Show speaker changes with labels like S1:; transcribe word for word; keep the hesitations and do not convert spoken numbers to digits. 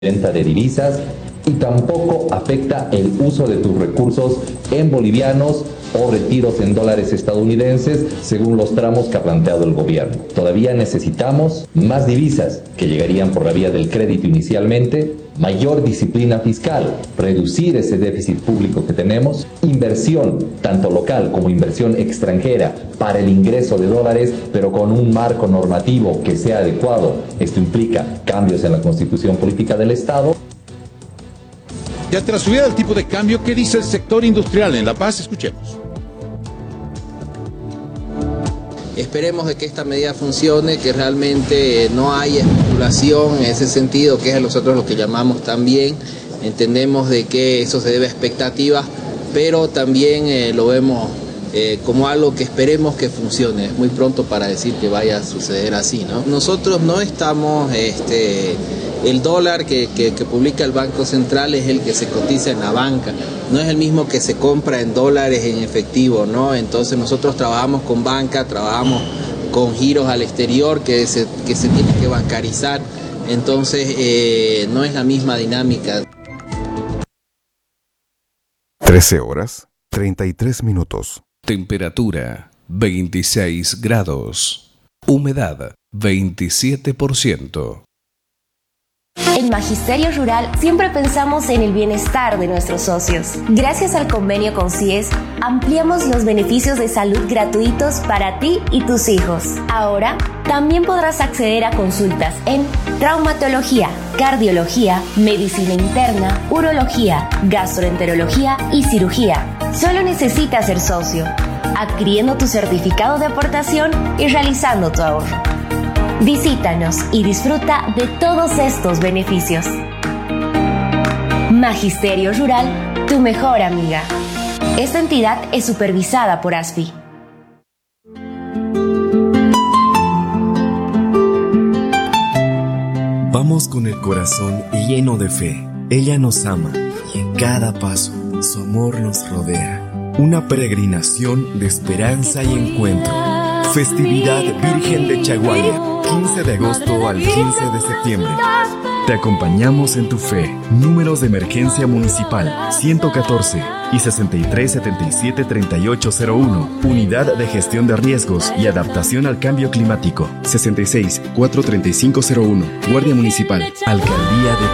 S1: venta de divisas y tampoco afecta el uso de tus recursos en bolivianos o retiros en dólares estadounidenses según los tramos que ha planteado el gobierno. Todavía necesitamos más divisas que llegarían por la vía del crédito inicialmente, mayor disciplina fiscal, reducir ese déficit público que tenemos, inversión tanto local como inversión extranjera para el ingreso de dólares, pero con un marco normativo que sea adecuado. Esto implica cambios en la Constitución Política del Estado.
S2: Y ante la subida del tipo de cambio, ¿qué dice el sector industrial en La Paz? Escuchemos.
S3: Esperemos de que esta medida funcione, que realmente no haya especulación en ese sentido, que es nosotros lo que llamamos también. Entendemos de que eso se debe a expectativas, pero también eh, lo vemos eh, como algo que esperemos que funcione. Es muy pronto para decir que vaya a suceder así, ¿no? Nosotros no estamos... Este, El dólar que, que, que publica el Banco Central es el que se cotiza en la banca, no es el mismo que se compra en dólares en efectivo, ¿no? Entonces nosotros trabajamos con banca, trabajamos con giros al exterior que se, que se tienen que bancarizar, entonces eh, no es la misma dinámica.
S4: trece horas, treinta y tres minutos.
S5: Temperatura veintiséis grados. Humedad veintisiete por ciento.
S6: En Magisterio Rural siempre pensamos en el bienestar de nuestros socios. Gracias al convenio con C I E S, ampliamos los beneficios de salud gratuitos para ti y tus hijos. Ahora, también podrás acceder a consultas en traumatología, cardiología, medicina interna, urología, gastroenterología y cirugía. Solo necesitas ser socio, adquiriendo tu certificado de aportación y realizando tu ahorro. Visítanos y disfruta de todos estos beneficios. Magisterio Rural, tu mejor amiga. Esta entidad es supervisada por A S F I.
S7: Vamos con el corazón lleno de fe. Ella nos ama y en cada paso su amor nos rodea. Una peregrinación de esperanza y encuentro. Festividad Virgen de Chaguaya, quince de agosto al quince de septiembre. Te acompañamos en tu fe. Números de emergencia municipal ciento catorce y sesenta y tres setenta y siete treinta y ocho cero uno. Unidad de Gestión de Riesgos y Adaptación al Cambio Climático sesenta y seis cuatro treinta y cinco cero uno. Guardia Municipal, Alcaldía de